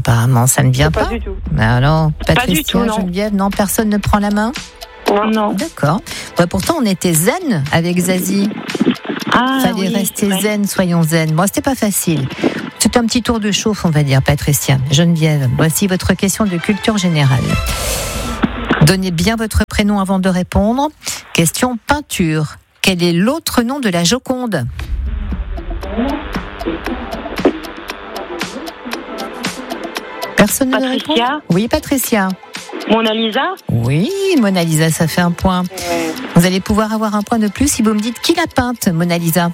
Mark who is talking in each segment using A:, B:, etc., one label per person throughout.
A: apparemment, ça ne vient pas.
B: Pas du tout.
A: Ben non,
B: Pas
A: Patricia,
B: du tout, non.
A: Geneviève, non, personne ne prend la main.
B: Non.
A: D'accord. Ouais, pourtant, on était zen avec Zazie. Fallait rester zen, soyons zen. Bon, c'était pas facile. C'est un petit tour de chauffe, on va dire, Patricia. Geneviève, voici votre question de culture générale. Donnez bien votre prénom avant de répondre. Question peinture. Quel est l'autre nom de la Joconde ? Personne ne répond ?
B: Patricia.
A: Oui, Patricia.
B: Mona Lisa.
A: Oui, Mona Lisa, ça fait un point. Vous allez pouvoir avoir un point de plus si vous me dites qui l'a peinte, Mona Lisa.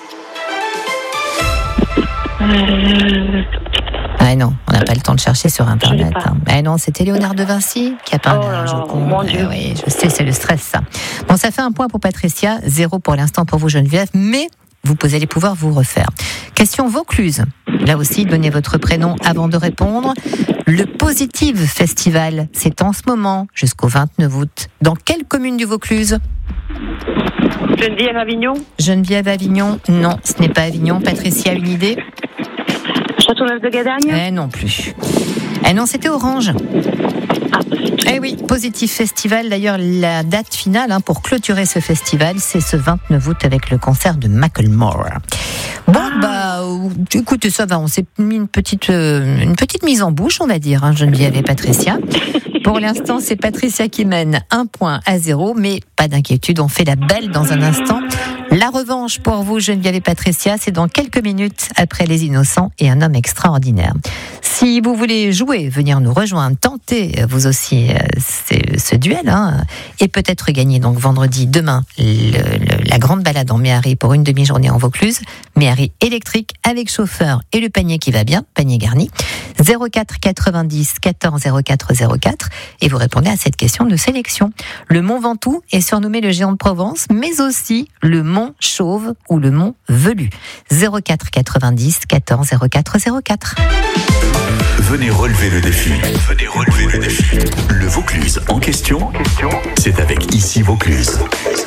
A: Ah non, on n'a pas le temps de chercher sur Internet. Ah non, c'était Léonard de Vinci qui a peint la Joconde.
B: Mon Dieu.
A: Oui, je sais, c'est le stress, ça. Bon, ça fait un point pour Patricia, 0 pour l'instant pour vous, Geneviève, mais vous allez pouvoir vous refaire. Question Vaucluse. Là aussi, donnez votre prénom avant de répondre. Le Positive Festival, c'est en ce moment, jusqu'au 29 août. Dans quelle commune du Vaucluse ?
B: Geneviève Avignon.
A: Geneviève Avignon, non, ce n'est pas Avignon. Patricia, une idée ?
B: Châteauneuf de Gadagne.
A: Non plus. Non, c'était Orange. Oui, Positive Festival. D'ailleurs, la date finale pour clôturer ce festival, c'est ce 29 août avec le concert de Macklemore. Bon, écoutez, ça va, on s'est mis une petite mise en bouche, on va dire, Geneviève et Patricia. Pour l'instant, c'est Patricia qui mène 1-0, mais pas d'inquiétude, on fait la belle dans un instant. La revanche pour vous, Geneviève et Patricia, c'est dans quelques minutes après Les Innocents et Un homme extraordinaire. Si vous voulez jouer, venir nous rejoindre, tenter vous aussi ce duel, et peut-être gagner donc vendredi, demain, la grande balade en Méhari pour une demi-journée en Vaucluse, Méhari électrique avec chauffeur et le panier qui va bien, panier garni, 04 90 14 04 04, et vous répondez à cette question de sélection. Le Mont Ventoux est surnommé le géant de Provence, mais aussi le Mont Chauve ou le Mont Velu. 04 90 14 04 04.
C: Venez relever le défi. Le Vaucluse en question, c'est avec Ici Vaucluse.